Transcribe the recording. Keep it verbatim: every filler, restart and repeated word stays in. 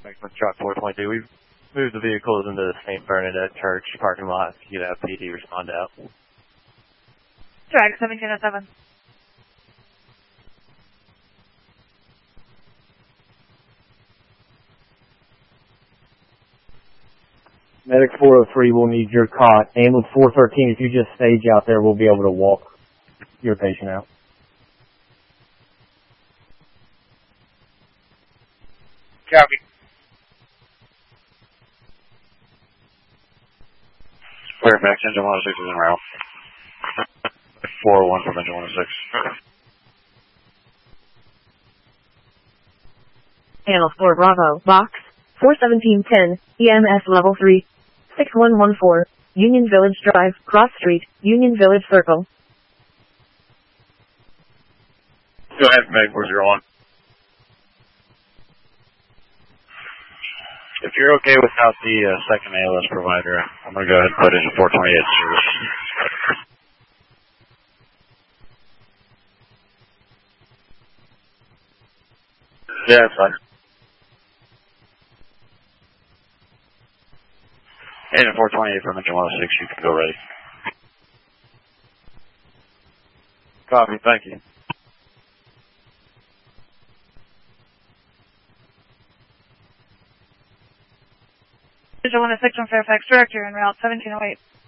With truck four twenty-two, we've moved the vehicles into the Saint Bernadette Church parking lot to get a P D respond out. Drag seventeen oh seven. Medic four oh three will need your cot. Ambulance four thirteen, if you just stage out there, we'll be able to walk your patient out. Copy. Fairfax, engine one oh six is en route. four oh one from engine one oh six. Panel four Bravo, box, four seventeen ten, E M S level three, six one one four, Union Village Drive, Cross Street, Union Village Circle. Go ahead, Meg, where's your on? If you're okay without the uh, second A L S provider, I'm going to go ahead and put in four twenty-eight service. Yeah, that's fine. And at four twenty-eight from engine one oh six, you can go ready. Copy, thank you. Engine one oh six from Fairfax, director en route seventeen oh eight.